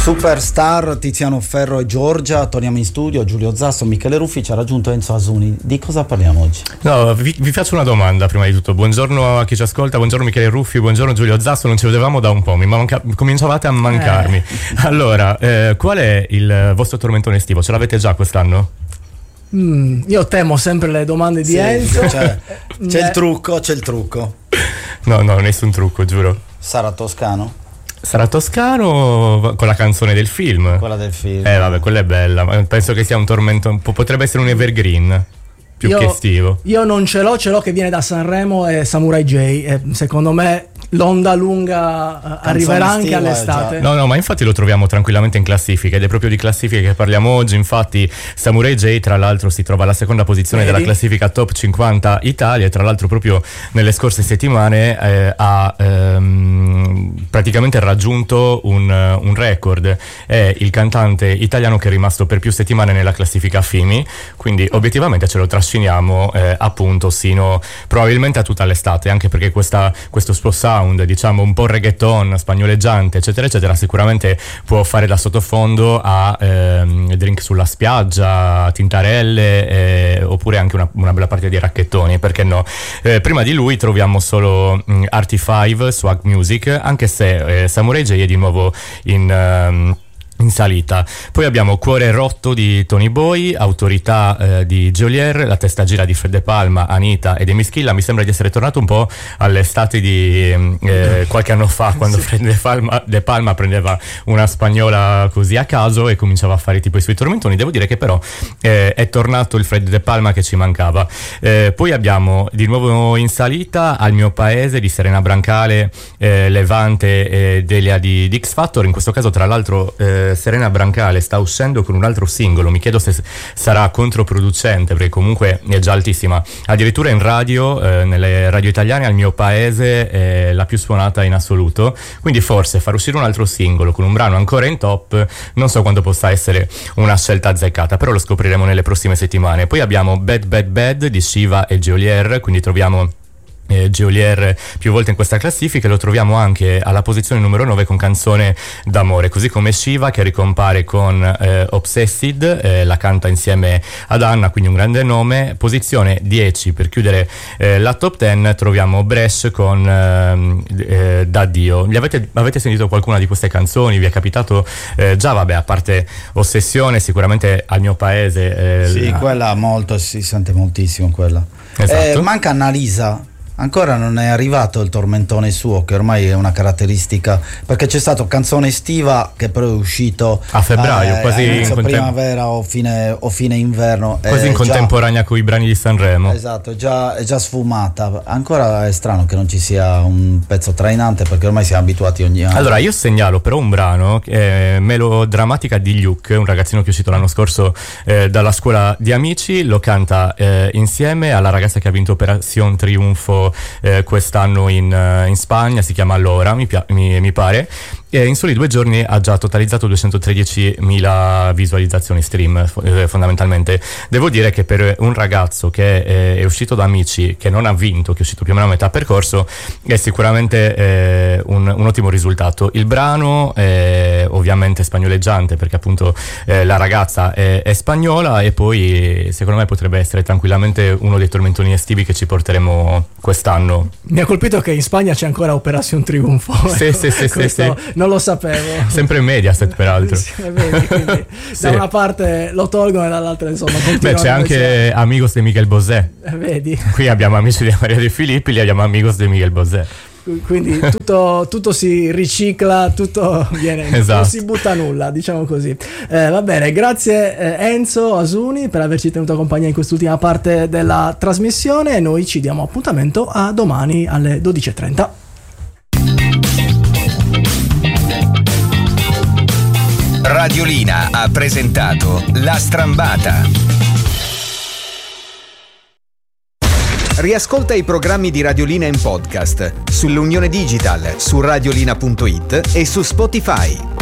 Superstar Tiziano Ferro e Giorgia, torniamo in studio. Giulio Zasso, Michele Ruffi, ci ha raggiunto Enzo Asuni. Di cosa parliamo oggi? No, vi faccio una domanda prima di tutto. Buongiorno a chi ci ascolta, buongiorno Michele Ruffi, buongiorno Giulio Zasso. Non ci vedevamo da un po', cominciavate a mancarmi. Allora, qual è il vostro tormentone estivo? Ce l'avete già quest'anno? Io temo sempre le domande di Enzo. C'è il trucco. No, nessun trucco, giuro. Sarà toscano? Sarà toscano con la canzone del film. Quella del film. Vabbè, quella è bella. Penso che sia un tormento. Potrebbe essere un evergreen più che estivo. Io non ce l'ho che viene da Sanremo, è Samurai J. Secondo me l'onda lunga arriverà anche all'estate. No, ma infatti lo troviamo tranquillamente in classifica, ed è proprio di classifica che parliamo oggi. Infatti Samurai J, tra l'altro, si trova alla seconda posizione della classifica Top 50 Italia, e tra l'altro proprio nelle scorse settimane ha praticamente raggiunto un record. È il cantante italiano che è rimasto per più settimane nella classifica FIMI, quindi obiettivamente ce lo trasciniamo appunto sino probabilmente a tutta l'estate, anche perché questo suo sound, diciamo un po' reggaeton, spagnoleggiante, eccetera eccetera, sicuramente può fare da sottofondo a drink sulla spiaggia, tintarelle, oppure anche una bella partita di racchettoni, perché no. Prima di lui troviamo solo Artie5, Swag Music, anche se Samurai J è di nuovo in salita. Poi abbiamo Cuore rotto di Tony Boy, Autorità di Geolier, La testa gira di Fred De Palma, Anita ed Emischilla. Mi sembra di essere tornato un po' all'estate di qualche anno fa, quando Fred De Palma prendeva una spagnola così a caso e cominciava a fare tipo i suoi tormentoni. Devo dire che però è tornato il Fred De Palma che ci mancava. Poi abbiamo di nuovo in salita Al mio paese di Serena Brancale, Levante e Delia di X Factor. In questo caso, tra l'altro, Serena Brancale sta uscendo con un altro singolo. Mi chiedo se sarà controproducente, perché comunque è già altissima. Addirittura in radio, nelle radio italiane, Al mio paese è la più suonata in assoluto. Quindi forse far uscire un altro singolo con un brano ancora in top, non so quanto possa essere una scelta azzeccata, però lo scopriremo nelle prossime settimane. Poi abbiamo Bad Bad Bad di Shiva e Geolier, quindi troviamo Geolier più volte in questa classifica, e lo troviamo anche alla posizione numero 9 con Canzone d'amore, così come Shiva che ricompare con Obsessed, la canta insieme ad Anna, quindi un grande nome. Posizione 10 per chiudere la top 10 troviamo Bresh con D'addio. Avete sentito qualcuna di queste canzoni? Vi è capitato già? Vabbè, a parte Ossessione, sicuramente Al mio paese sì, quella molto, si sente moltissimo quella. Esatto. Manca Annalisa. Ancora non è arrivato il tormentone suo, che ormai è una caratteristica, perché c'è stato Canzone estiva che però è uscito a febbraio, quasi in primavera o fine inverno, quasi in contemporanea con i brani di Sanremo. Esatto, è già sfumata. Ancora è strano che non ci sia un pezzo trainante, perché ormai siamo abituati ogni anno. Allora io segnalo però un brano, Melodrammatica di Luke, un ragazzino che è uscito l'anno scorso dalla scuola di amici. Lo canta insieme alla ragazza che ha vinto Operación Triunfo quest'anno in Spagna, si chiama Laura, mi pare, e in soli 2 giorni ha già totalizzato 213.000 visualizzazioni stream, fondamentalmente. Devo dire che per un ragazzo che è uscito da amici, che non ha vinto, che è uscito più o meno a metà percorso, è sicuramente un ottimo risultato. Il brano è ovviamente spagnoleggiante, perché appunto la ragazza è spagnola, e poi secondo me potrebbe essere tranquillamente uno dei tormentoni estivi che ci porteremo quest'anno. Mi ha colpito che in Spagna c'è ancora Operación Triunfo. Sì. Non lo sapevo. Sempre Mediaset, peraltro. Vedi, quindi da una parte lo tolgono e dall'altra insomma continuano. C'è anche Amigos de Miguel Bosé. Vedi. Qui abbiamo Amici di Maria De Filippi, lì abbiamo Amigos de Miguel Bosé. Quindi tutto si ricicla, tutto viene, esatto. Non si butta nulla, diciamo così. Va bene, grazie Enzo Asuni per averci tenuto compagnia in quest'ultima parte della trasmissione. Noi ci diamo appuntamento a domani alle 12:30. Radiolina ha presentato La Strambata. Riascolta i programmi di Radiolina in podcast sull'Unione Digital, su radiolina.it e su Spotify.